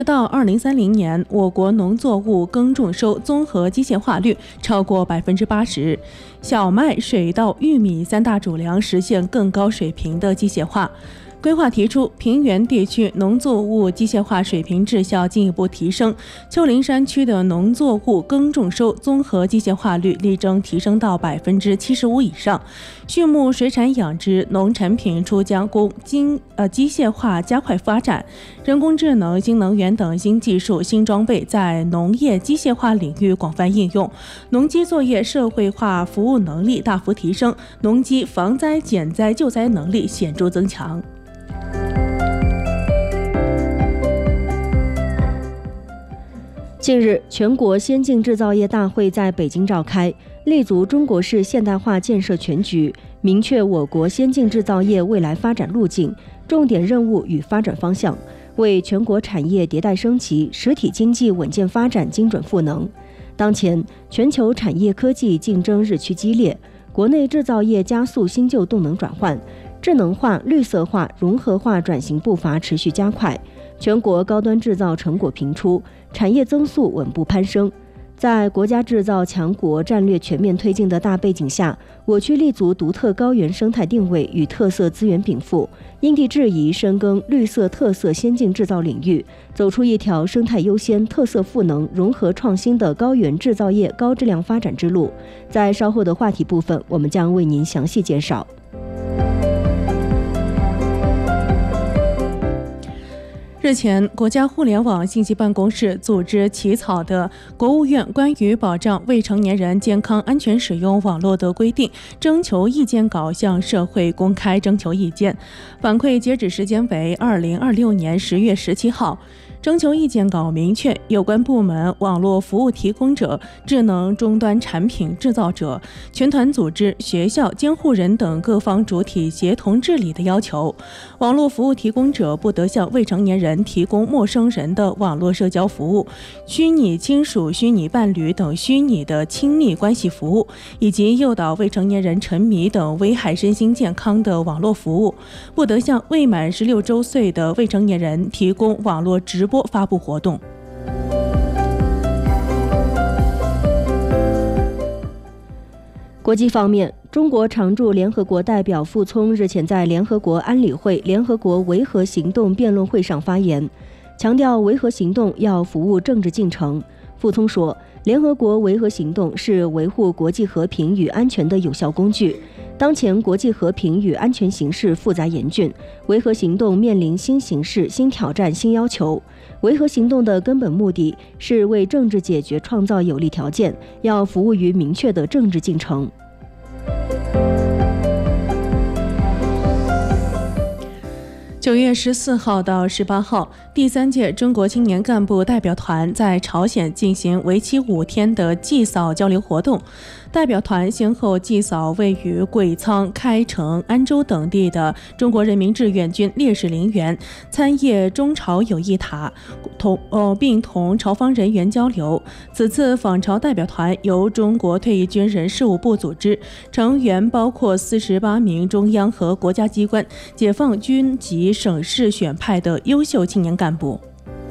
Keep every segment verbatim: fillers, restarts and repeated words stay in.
到二零三零年，我国农作物耕种收综合机械化率超过百分之八十，小麦、水稻、玉米三大主粮实现更高水平的机械化。规划提出，平原地区农作物机械化水平质效进一步提升，丘陵山区的农作物耕种收综合机械化率力争提升到百分之七十五以上。畜牧水产养殖、农产品出加工经呃机械化加快发展，人工智能、新能源等新技术、新装备在农业机械化领域广泛应用，农机作业社会化服务能力大幅提升，农机防灾减灾救灾能力显著增强。 近日，全国先进制造业大会在北京召开，立足中国式现代化建设全局，明确我国先进制造业未来发展路径、重点任务与发展方向，为全国产业迭代升级、实体经济稳健发展精准赋能。当前，全球产业科技竞争日趋激烈，国内制造业加速新旧动能转换，智能化、绿色化、融合化转型步伐持续加快，全国高端制造成果频出，产业增速稳步攀升。在国家制造强国战略全面推进的大背景下，我区立足独特高原生态定位与特色资源禀赋，因地制宜深耕绿色特色先进制造领域，走出一条生态优先、特色赋能、融合创新的高原制造业高质量发展之路。在稍后的话题部分，我们将为您详细介绍。 日前，国家互联网信息办公室组织起草的《国务院关于保障未成年人健康安全使用网络的规定》征求意见稿向社会公开征求意见，反馈截止时间为二零二六年十月十七号。征求意见稿明确，有关部门、网络服务提供者、智能终端产品制造者、全团组织、学校、监护人等各方主体协同治理的要求。网络服务提供者不得向未成年人提供陌生人的网络社交服务、虚拟亲属、虚拟伴侣等虚拟的亲密关系服务，以及诱导未成年人沉迷等危害身心健康的网络服务。不得向未满十六周岁的未成年人提供网络直播发布活动。 国际方面，中国常驻联合国代表傅聪日前在联合国安理会联合国维和行动辩论会上发言，强调维和行动要服务政治进程。傅聪说，联合国维和行动是维护国际和平与安全的有效工具。当前国际和平与安全形势复杂严峻，维和行动面临新形势、新挑战、新要求。维和行动的根本目的是为政治解决创造有利条件，要服务于明确的政治进程。 九月十四号到十八号，第三届中国青年干部代表团在朝鲜进行为期五天的祭扫交流活动。代表团先后祭扫位于贵仓、开城、安州等地的中国人民志愿军烈士陵园，参谒中朝友谊塔，同呃并同朝方人员交流。此次访朝代表团由中国退役军人事务部组织，成员包括四十八名中央和国家机关、解放军及省市选派的优秀青年干部。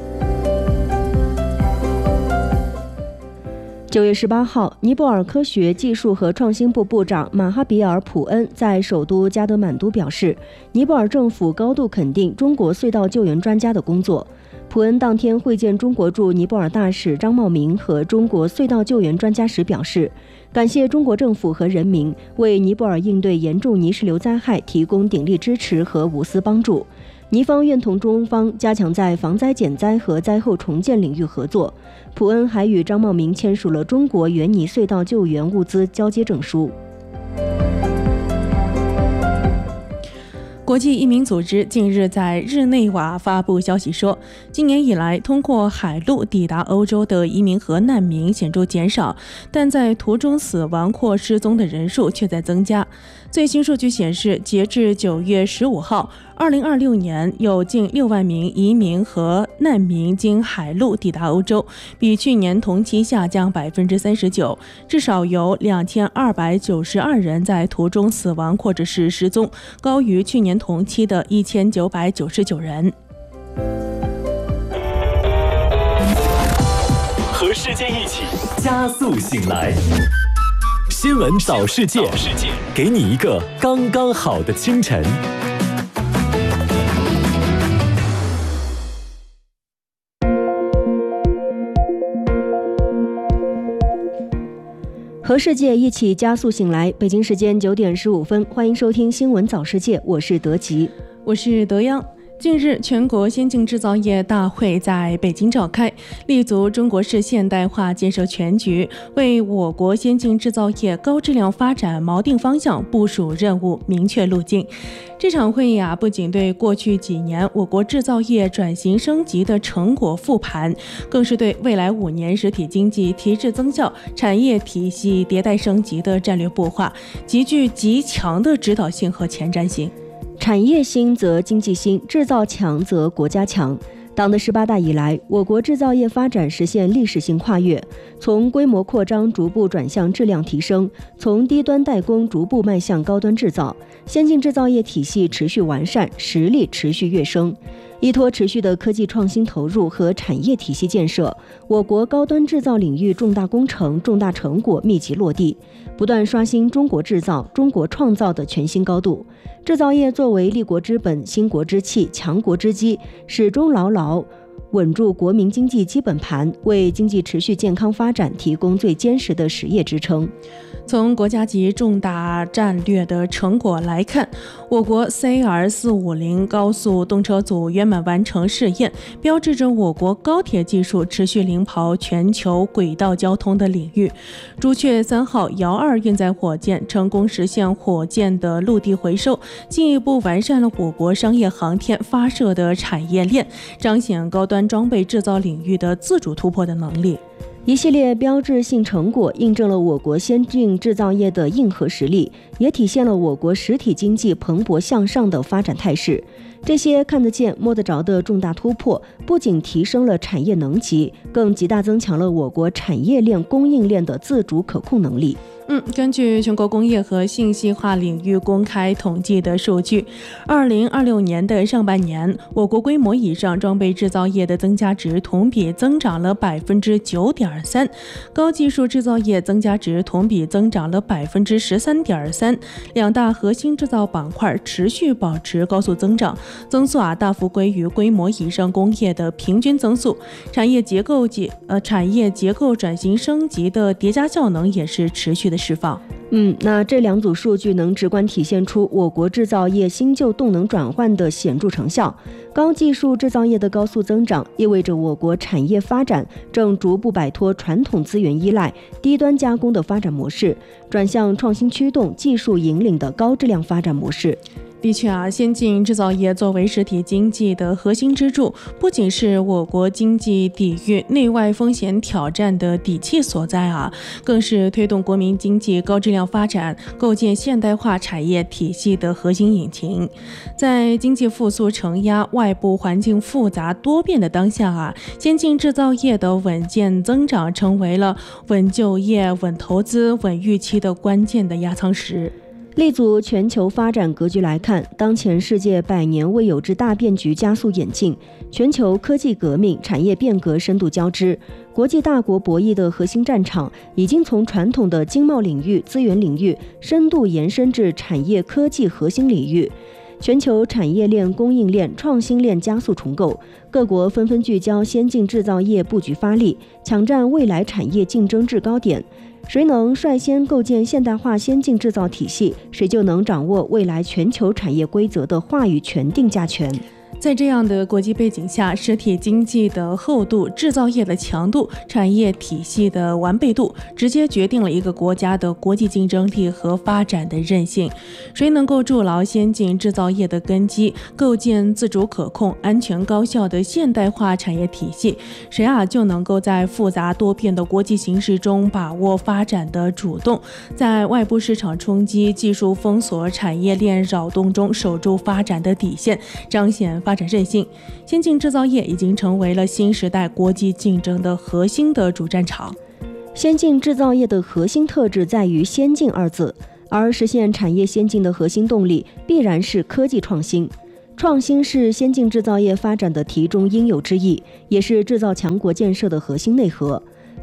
九月十八号，尼泊尔科学技术和创新部部长马哈比尔·普恩在首都加德满都表示，尼泊尔政府高度肯定中国隧道救援专家的工作。普恩当天会见中国驻尼泊尔大使张茂明和中国隧道救援专家时表示，感谢中国政府和人民为尼泊尔应对严重泥石流灾害提供鼎力支持和无私帮助。尼方愿同中方加强在防灾减灾和灾后重建领域合作。普恩还与张茂明签署了中国援泥隧道救援物资交接证书。 国际移民组织近日在日内瓦发布消息说，今年以来通过海路抵达欧洲的移民和难民显著减少，但在途中死亡或失踪的人数却在增加。最新数据显示，截至九月十五号，二零二六年有近六万名移民和难民经海路抵达欧洲，比去年同期下降百分之三十九，至少有两千二百九十二人在途中死亡或者是失踪，高于去年同期的一千九百九十九人。 世界一起加速醒来。新闻早世界，给你一个刚刚好的清晨。 和世界一起加速醒来。北京时间九点十五分，欢迎收听新闻早世界，我是德吉， 我是德央。近日，全国先进制造业大会在北京召开，立足中国式现代化建设全局，为我国先进制造业高质量发展锚定方向、部署任务、明确路径。这场会议啊，不仅对过去几年我国制造业转型升级的成果复盘，更是对未来五年实体经济提质增效、产业体系迭代升级的战略步化，极具极强的指导性和前瞻性。 产业兴则经济兴，制造强则国家强。党的十八大以来，我国制造业发展实现历史性跨越，从规模扩张逐步转向质量提升，从低端代工逐步迈向高端制造，先进制造业体系持续完善，实力持续跃升。依托持续的科技创新投入和产业体系建设，我国高端制造领域重大工程、重大成果密集落地，不断刷新中国制造、中国创造的全新高度。制造业作为立国之本、兴国之器、强国之基，始终牢牢稳住国民经济基本盘，为经济持续健康发展提供最坚实的实业支撑。 从国家级重大战略的成果来看，我国 C R 四五零 高速动车组圆满完成试验，标志着我国高铁技术持续领跑全球轨道交通的领域。朱雀三号遥二运载火箭成功实现火箭的陆地回收，进一步完善了我国商业航天发射的产业链，彰显高端装备制造领域的自主突破的能力。 一系列标志性成果印证了我国先进制造业的硬核实力，也体现了我国实体经济蓬勃向上的发展态势。这些看得见、摸得着的重大突破，不仅提升了产业能级，更极大增强了我国产业链供应链的自主可控能力。 嗯，根据全国工业和信息化领域公开统计的数据，二零二六年的上半年，我国规模以上装备制造业的增加值同比增长了百分之九点三，高技术制造业增加值同比增长了百分之十三点三，两大核心制造板块持续保持高速增长，增速啊大幅归于规模以上工业的平均增速，产业结构结呃产业结构转型升级的叠加效能也是持续的释放。 嗯，那这两组数据能直观体现出我国制造业新旧动能转换的显著成效。高技术制造业的高速增长，意味着我国产业发展正逐步摆脱传统资源依赖、低端加工的发展模式，转向创新驱动、技术引领的高质量发展模式。 的确啊，先进制造业作为实体经济的核心支柱，不仅是我国经济抵御内外风险挑战的底气所在啊，更是推动国民经济高质量发展、构建现代化产业体系的核心引擎。在经济复苏承压、外部环境复杂多变的当下啊，先进制造业的稳健增长成为了稳就业、稳投资、稳预期的关键的压舱石。 立足全球发展格局来看，当前世界百年未有之大变局加速演进，全球科技革命、产业变革深度交织，国际大国博弈的核心战场已经从传统的经贸领域、资源领域深度延伸至产业科技核心领域。全球产业链、供应链、创新链加速重构，各国纷纷聚焦先进制造业布局发力，抢占未来产业竞争制高点。谁能率先构建现代化先进制造体系，谁就能掌握未来全球产业规则的话语权定价权。 在这样的国际背景下，实体经济的厚度、制造业的强度、产业体系的完备度，直接决定了一个国家的国际竞争力和发展的韧性。谁能够筑牢先进制造业的根基，构建自主可控、安全高效的现代化产业体系，谁啊就能够在复杂多变的国际形势中把握发展的主动，在外部市场冲击、技术封锁、产业链扰动中守住发展的底线，彰显发展韧性。先进制造业已经成为了新时代国际竞争的核心的主战场。 先进制造业的核心特质在于先进二字，而实现产业先进的核心动力必然是科技创新。创新是先进制造业发展的题中应有之义，也是制造强国建设的核心内核。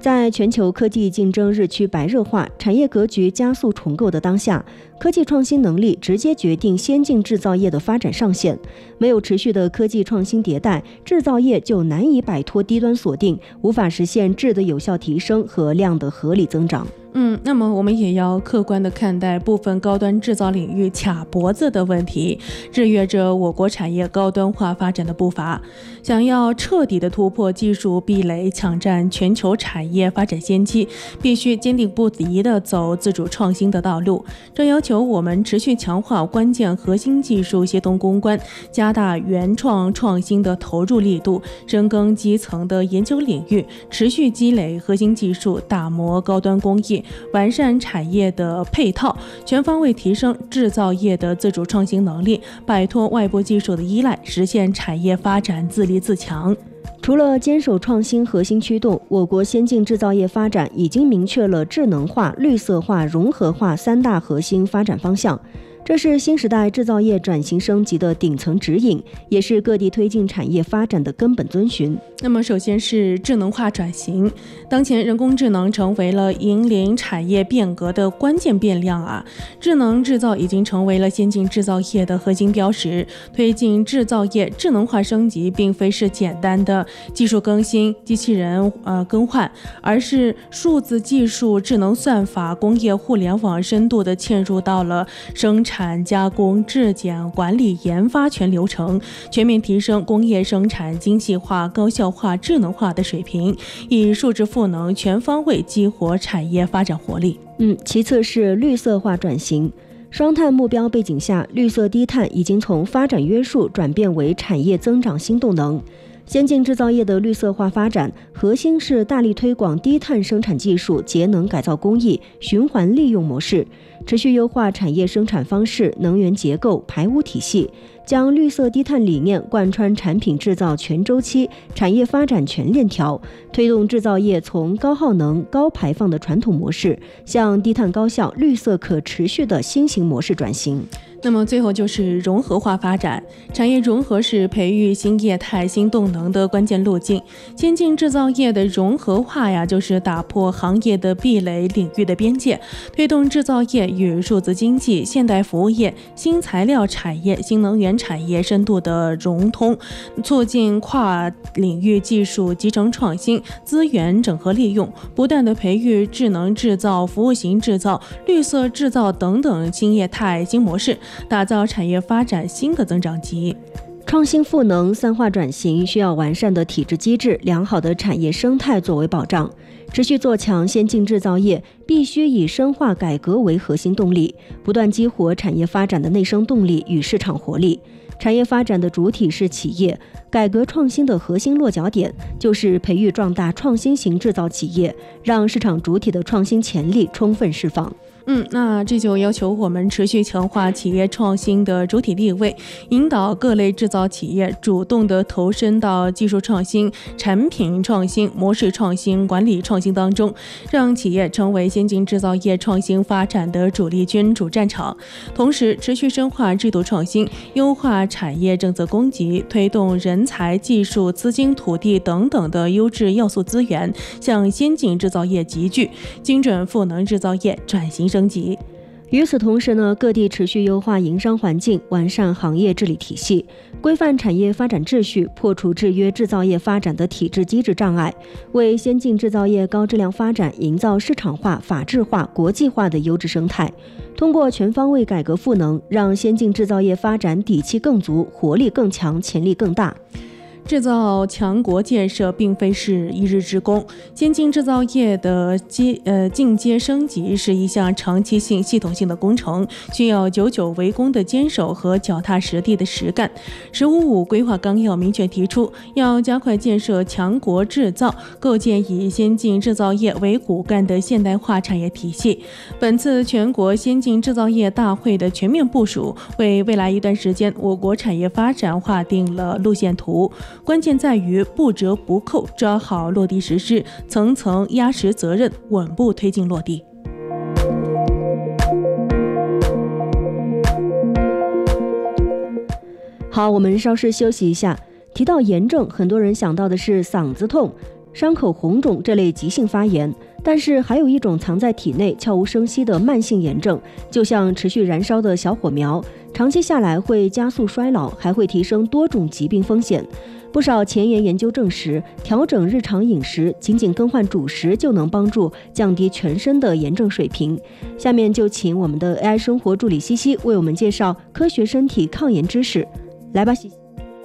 在全球科技竞争日趋白热化、产业格局加速重构的当下，科技创新能力直接决定先进制造业的发展上限。没有持续的科技创新迭代，制造业就难以摆脱低端锁定，无法实现质的有效提升和量的合理增长。 嗯，那么我们也要客观地看待部分高端制造领域卡脖子的问题，制约着我国产业高端化发展的步伐。想要彻底的突破技术壁垒，抢占全球产业发展先机，必须坚定不移地走自主创新的道路。这要求我们持续强化关键核心技术协同攻关，加大原创创新的投入力度，深耕基层的研究领域，持续积累核心技术，打磨高端工艺，完善产业的配套，全方位提升制造业的自主创新能力，摆脱外部技术的依赖，实现产业发展自立自强。 除了坚守创新核心驱动，我国先进制造业发展已经明确了智能化、绿色化、融合化三大核心发展方向。这是新时代制造业转型升级的顶层指引，也是各地推进产业发展的根本遵循。 那么首先是智能化转型，当前人工智能成为了引领产业变革的关键变量啊！智能制造已经成为了先进制造业的核心标识。推进制造业智能化升级，并非是简单的技术更新、机器人呃更换，而是数字技术、智能算法、工业互联网深度的嵌入到了生产。产加工、质检、管理、研发全流程，全面提升工业生产精细化、高效化、智能化的水平，以数字赋能全方位激活产业发展活力。 嗯，其次是绿色化转型。双碳目标背景下，绿色低碳已经从发展约束转变为产业增长新动能。先进制造业的绿色化发展，核心是大力推广低碳生产技术、节能改造工艺、循环利用模式，持续优化产业生产方式、能源结构、排污体系，将绿色低碳理念贯穿产品制造全周期、产业发展全链条，推动制造业从高耗能、高排放的传统模式，向低碳高效、绿色可持续的新型模式转型。 那么最后就是融合化发展，产业融合是培育新业态、新动能的关键路径。先进制造业的融合化呀，就是打破行业的壁垒、领域的边界，推动制造业与数字经济、现代服务业、新材料产业、新能源产业深度的融通，促进跨领域技术集成创新、资源整合利用，不断的培育智能制造、服务型制造、绿色制造等等新业态、新模式，打造产业发展新的增长极。 创新赋能三化转型需要完善的体制机制、良好的产业生态作为保障。持续做强先进制造业，必须以深化改革为核心动力，不断激活产业发展的内生动力与市场活力。产业发展的主体是企业，改革创新的核心落脚点就是培育壮大创新型制造企业，让市场主体的创新潜力充分释放。 嗯，那这就要求我们持续强化企业创新的主体地位，引导各类制造企业主动地投身到技术创新、产品创新、模式创新、管理创新当中，让企业成为先进制造业创新发展的主力军、主战场。同时，持续深化制度创新，优化产业政策供给，推动人才、技术、资金、土地等等的优质要素资源向先进制造业集聚，精准赋能制造业转型升级。 与此同时呢，各地持续优化营商环境，完善行业治理体系，规范产业发展秩序，破除制约制造业发展的体制机制障碍，为先进制造业高质量发展营造市场化、法治化、国际化的优质生态。通过全方位改革赋能，让先进制造业发展底气更足、活力更强、潜力更大。 制造强国建设并非是一日之功，先进制造业的阶呃进阶升级是一项长期性、系统性的工程，需要久久为功的坚守和脚踏实地的实干。十五五规划纲要明确提出，要加快建设强国制造，构建以先进制造业为骨干的现代化产业体系。本次全国先进制造业大会的全面部署，为未来一段时间我国产业发展划定了路线图。关键在于不折不扣抓好落地实施，层层压实责任，稳步推进落地。 好，我们稍事休息一下。提到炎症，很多人想到的是嗓子痛， 伤口红肿这类急性发炎。但是还有一种藏在体内悄无声息的慢性炎症，就像持续燃烧的小火苗，长期下来会加速衰老，还会提升多种疾病风险。不少前沿研究证实，调整日常饮食，仅仅更换主食就能帮助降低全身的炎症水平。下面就请我们的 A I 生活助理西西为我们介绍科学身体抗炎知识。来吧，西西。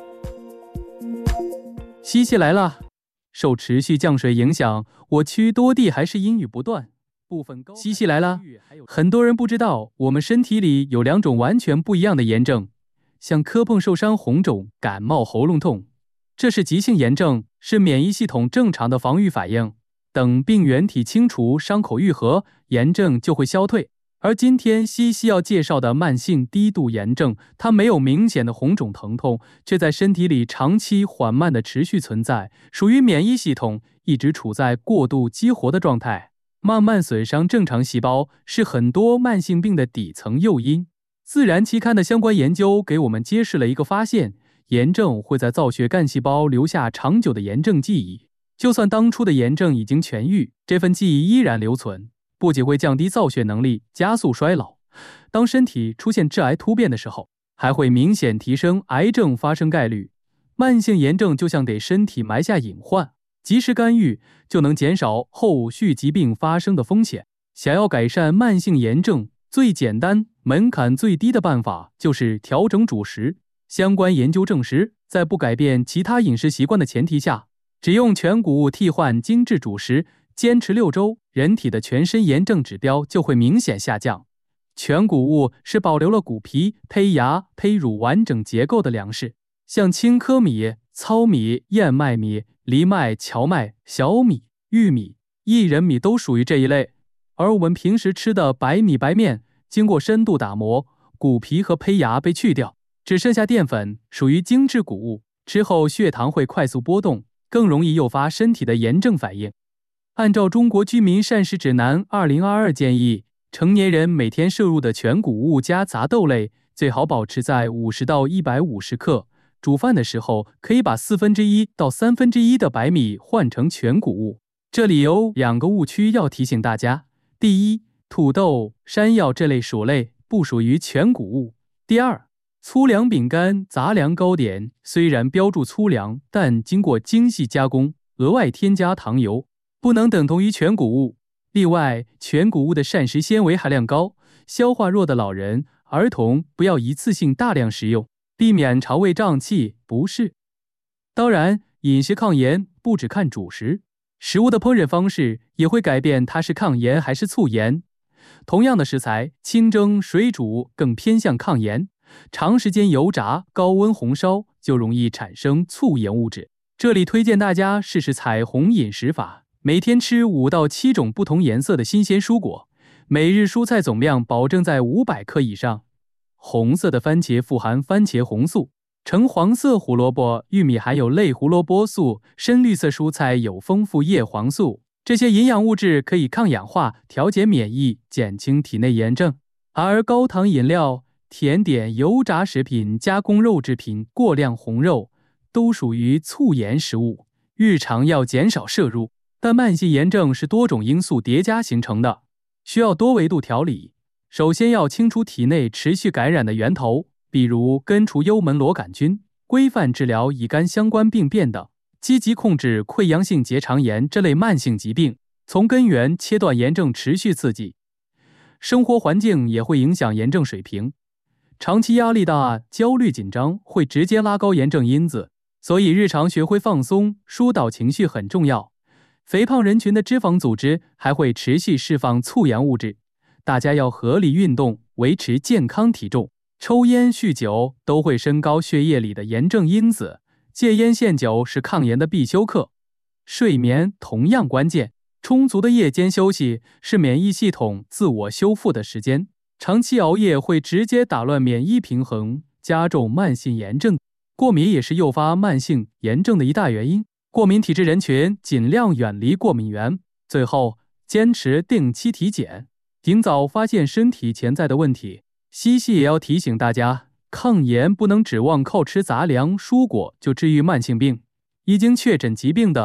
西西来了。受持续降水影响，我区多地还是阴雨不断。部分高西西来了。很多人不知道，我们身体里有两种完全不一样的炎症，像磕碰受伤、红肿、感冒、喉咙痛，这是急性炎症，是免疫系统正常的防御反应。等病原体清除，伤口愈合，炎症就会消退。而今天西西要介绍的慢性低度炎症，它没有明显的红肿疼痛，却在身体里长期缓慢的持续存在，属于免疫系统一直处在过度激活的状态，慢慢损伤正常细胞，是很多慢性病的底层诱因。自然期刊的相关研究给我们揭示了一个发现，炎症会在造血干细胞留下长久的炎症记忆，就算当初的炎症已经痊愈，这份记忆依然留存。不仅会降低造血能力，加速衰老，当身体出现致癌突变的时候，还会明显提升癌症发生概率。慢性炎症就像给身体埋下隐患，及时干预就能减少后续疾病发生的风险。想要改善慢性炎症，最简单、门槛最低的办法就是调整主食。相关研究证实，在不改变其他饮食习惯的前提下，只用全谷物替换精致主食，坚持六周，人体的全身炎症指标就会明显下降。全谷物是保留了谷皮、胚芽、胚乳完整结构的粮食，像青稞米、糙米、燕麦米、藜麦、荞麦、小米、玉米、薏仁米都属于这一类。而我们平时吃的白米白面，经过深度打磨，谷皮和胚芽被去掉，只剩下淀粉，属于精致谷物，吃后血糖会快速波动，更容易诱发身体的炎症反应。按照中国居民膳食指南二零二二建议，成年人每天摄入的全谷物加杂豆类最好保持在五十到一百五十克。煮饭的时候可以把四分之一到三分之一的白米换成全谷物。这里有两个误区要提醒大家：第一，土豆、山药这类薯类不属于全谷物；第二，粗粮饼干、杂粮糕点虽然标注粗粮，但经过精细加工，额外添加糖油，不能等同于全谷物。另外，全谷物的膳食纤维含量高，消化弱的老人、儿童不要一次性大量食用，避免肠胃胀气、不适。当然，饮食抗炎不只看主食，食物的烹饪方式也会改变它是抗炎还是促炎。同样的食材，清蒸、水煮更偏向抗炎，长时间油炸、高温红烧就容易产生促炎物质。这里推荐大家试试彩虹饮食法，每天吃五到七种不同颜色的新鲜蔬果，每日蔬菜总量保证在五百克以上。红色的番茄富含番茄红素，橙黄色胡萝卜、玉米含有类胡萝卜素，深绿色蔬菜有丰富叶黄素，这些营养物质可以抗氧化、调节免疫、减轻体内炎症。而高糖饮料、甜点、油炸食品、加工肉制品、过量红肉都属于促炎食物，日常要减少摄入。但慢性炎症是多种因素叠加形成的，需要多维度调理。首先要清除体内持续感染的源头，比如根除幽门螺杆菌，规范治疗乙肝相关病变等，积极控制溃疡性结肠炎这类慢性疾病，从根源切断炎症持续刺激。生活环境也会影响炎症水平，长期压力大、焦虑紧张会直接拉高炎症因子，所以日常学会放松、疏导情绪很重要。肥胖人群的脂肪组织还会持续释放促炎物质，大家要合理运动，维持健康体重。抽烟、酗酒都会升高血液里的炎症因子，戒烟限酒是抗炎的必修课。睡眠同样关键，充足的夜间休息是免疫系统自我修复的时间，长期熬夜会直接打乱免疫平衡，加重慢性炎症。过敏也是诱发慢性炎症的一大原因，过敏体质人群尽量远离过敏源。最后，坚持定期体检，尽早发现身体潜在的问题。西西也要提醒大家，抗炎不能指望靠吃杂粮、蔬果就治愈慢性病，已经确诊疾病的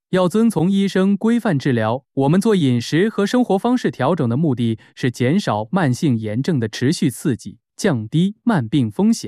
要遵从医生规范治疗。我们做饮食和生活方式调整的目的是减少慢性炎症的持续刺激，降低慢病风险。